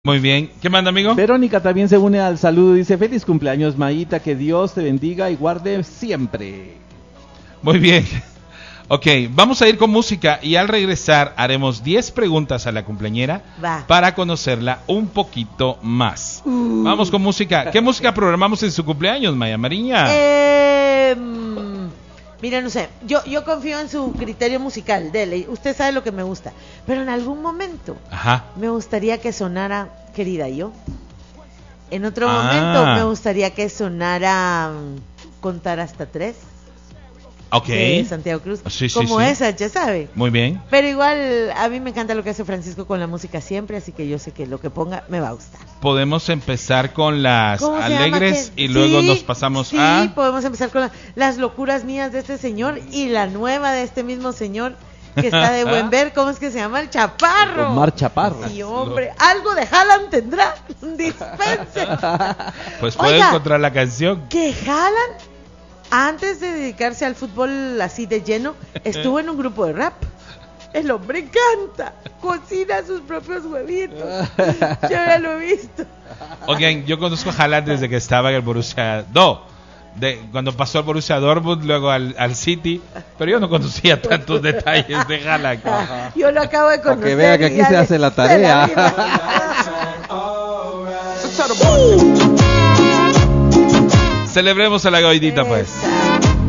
Muy bien. ¿Qué manda, amigo? Verónica también se une al saludo. Dice: feliz cumpleaños, Mayita, que Dios te bendiga y guarde siempre. Muy bien. Ok, vamos a ir con música y al regresar haremos 10 preguntas a la cumpleañera para conocerla un poquito más. Vamos con música. ¿Qué música programamos en su cumpleaños, Maya Mariña? Mira, no sé, yo confío en su criterio musical, dele, usted sabe lo que me gusta, pero en algún momento me gustaría que sonara Querida Yo. En otro momento me gustaría que sonara Contar hasta 3. Ok. De Santiago Cruz. Sí, como sí. esa, ya sabe. Muy bien. Pero igual a mí me encanta lo que hace Francisco con la música siempre, así que yo sé que lo que ponga me va a gustar. Podemos empezar con las alegres y luego nos pasamos a... Sí, podemos empezar con las locuras mías de este señor y la nueva de este mismo señor que está de buen ver. ¿Cómo es que se llama? El Chaparro. Omar Chaparro. Sí, hombre, algo de Haaland tendrá. Dispense. Pues puede encontrar la canción. Que Haaland, antes de dedicarse al fútbol así de lleno, estuvo en un grupo de rap. El hombre canta, cocina sus propios huevitos. Yo ya lo he visto. Oigan, yo conozco a Haaland desde que estaba en el Borussia... cuando pasó al Borussia Dortmund, luego al City, pero yo no conocía tantos detalles de Haaland. Yo lo acabo de conocer. Para que vea que aquí se hace la tarea. Celebremos a la Goidita, pues.